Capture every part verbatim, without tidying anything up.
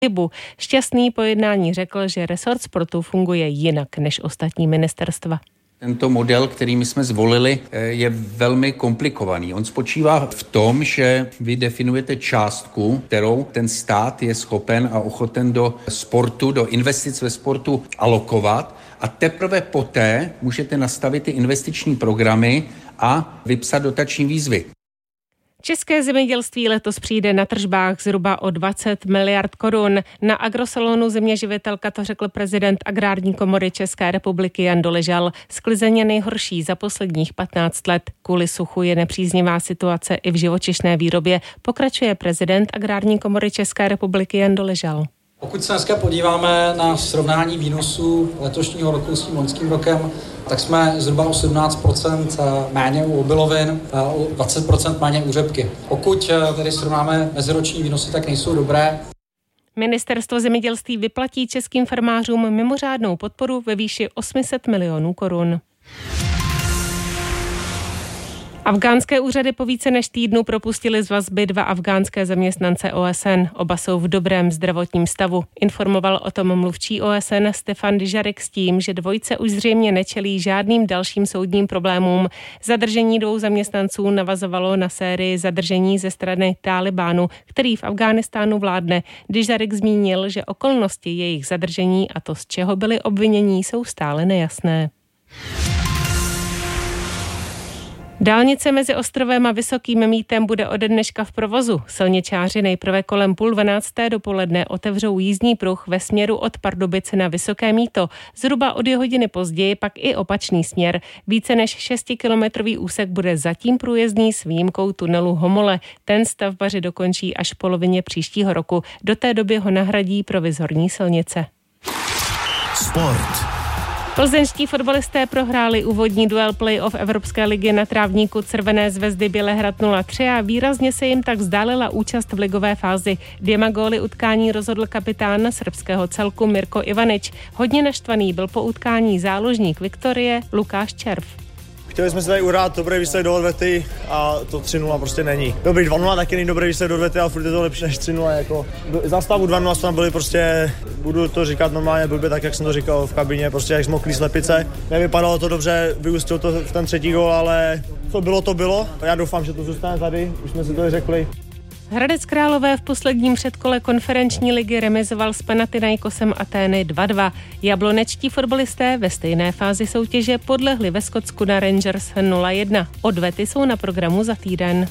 chybu. Šťastný po jednání řekl, že resort sportu funguje jinak než ostatní ministerstva. Tento model, který my jsme zvolili, je velmi komplikovaný. On spočívá v tom, že vy definujete částku, kterou ten stát je schopen a ochoten do sportu, do investic ve sportu alokovat, a teprve poté můžete nastavit ty investiční programy a vypsat dotační výzvy. České zemědělství letos přijde na tržbách zhruba o dvacet miliard korun. Na agrosalonu Zeměživitelka to řekl prezident Agrární komory České republiky Jan Doležal. Sklizeně nejhorší za posledních patnáct let. Kvůli suchu je nepříznivá situace i v živočišné výrobě, pokračuje prezident Agrární komory České republiky Jan Doležal. Pokud se dneska podíváme na srovnání výnosů letošního roku s tím loňským rokem, tak jsme zhruba o sedmnáct procent méně u obilovin a o dvacet procent méně u řepky. Pokud tedy srovnáme meziroční výnosy, tak nejsou dobré. Ministerstvo zemědělství vyplatí českým farmářům mimořádnou podporu ve výši osm set milionů korun. Afghánské úřady po více než týdnu propustili z vazby dva afghánské zaměstnance O S N. Oba jsou v dobrém zdravotním stavu. Informoval o tom mluvčí O S N Stefan Dyžarek s tím, že dvojice už zřejmě nečelí žádným dalším soudním problémům. Zadržení dvou zaměstnanců navazovalo na sérii zadržení ze strany Tálibánu, který v Afghánistánu vládne. Dyžarek zmínil, že okolnosti jejich zadržení a to, z čeho byli obvinění, jsou stále nejasné. Dálnice mezi Ostrovem a Vysokým Mýtem bude ode dneška v provozu. Silničáři nejprve kolem půl dvanácté dopoledne otevřou jízdní pruh ve směru od Pardubic na Vysoké Mýto. Zhruba o dvě hodiny později pak i opačný směr. Více než šestikilometrový úsek bude zatím průjezdný s výjimkou tunelu Homole. Ten stavbaři dokončí až v polovině příštího roku. Do té doby ho nahradí provizorní silnice. Sport. Plzeňští fotbalisté prohráli úvodní duel play-off Evropské ligy na trávníku Crvené zvezdy Bělehrad nula tři a výrazně se jim tak vzdálila účast v ligové fázi. Dvěma góly utkání rozhodl kapitán srbského celku Mirko Ivanič. Hodně naštvaný byl po utkání záložník Viktorie Lukáš Červ. Chtěli jsme si tady uhrát dobrý výsledek do odvety a to tři nula prostě není. Dobrý dva nula taky není dobrý výsledek do odvety, ale furt je to lepší než tři nula. Jako. Za stavu dva nula jsme tam byli prostě, budu to říkat normálně blbě, tak jak jsem to říkal v kabině, prostě jak zmoklý slepice. Nevypadalo to dobře, vyústil to v ten třetí gól, ale co bylo, to bylo. Já doufám, že to zůstane tady, už jsme si to řekli. Hradec Králové v posledním předkole konferenční ligy remizoval s Panathinaikosem Atény dva dva. Jablonečtí fotbalisté ve stejné fázi soutěže podlehli ve Skotsku na Rangers nula jedna. Odvety jsou na programu za týden.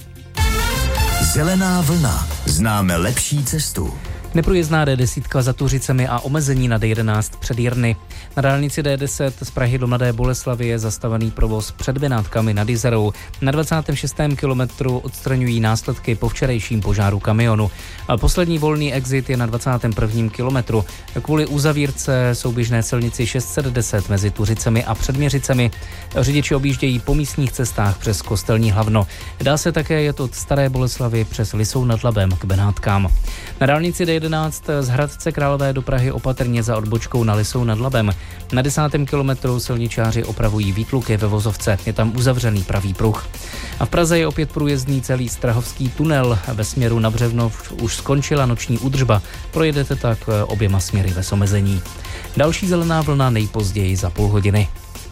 Zelená vlna. Známe lepší cestu. Neprůjezdná D deset za Tuřicemi a omezení na D jedenáct před Jirny. Na dálnici D deset z Prahy do Mladé Boleslavi je zastavený provoz před Benátkami nad Jizerou. Na dvacátém šestém kilometru odstraňují následky po včerejším požáru kamionu. A poslední volný exit je na dvacátém prvním kilometru. Kvůli uzavírce souběžné silnici šest set deset mezi Tuřicemi a Předměřicemi řidiči objíždějí po místních cestách přes Kostelní Hlavno. Dá se také jet od Staré Boleslavy přes Lisou nad Labem k Benátkám. Na dálnici D jedenáct z Hradce Králové do Prahy opatrně za odbočkou na Lisou nad Labem. Na desátém kilometru silničáři opravují výtluky ve vozovce, je tam uzavřený pravý pruh. A v Praze je opět průjezdný celý Strahovský tunel. Ve směru na Břevnov už skončila noční údržba, projedete tak oběma směry bez omezení. Další zelená vlna nejpozději za půl hodiny.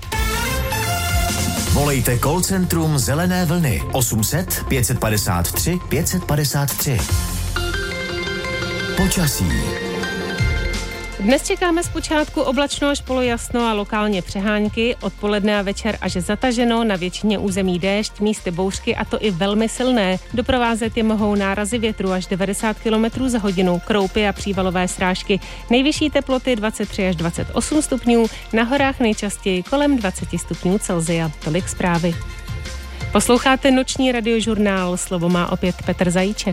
Volejte call centrum Zelené vlny osm set pět padesát tři pět padesát tři. Počasí. Dnes čekáme zpočátku oblačno až polojasno a lokálně přehánky, odpoledne a večer až zataženo, na většině území déšť, místy bouřky a to i velmi silné. Doprovázet je mohou nárazy větru až devadesát kilometrů za hodinu, kroupy a přívalové srážky. Nejvyšší teploty dvacet tři až dvacet osm stupňů, na horách nejčastěji kolem dvacet stupňů Celsia. Tolik zprávy. Posloucháte noční radiožurnál, slovo má opět Petr Zajíček.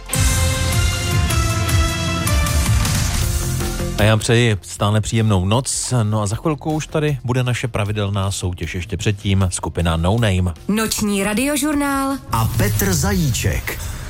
A já přeji stále příjemnou noc, no a za chvilku už tady bude naše pravidelná soutěž, ještě předtím skupina No Name. Noční radiožurnál a Petr Zajíček.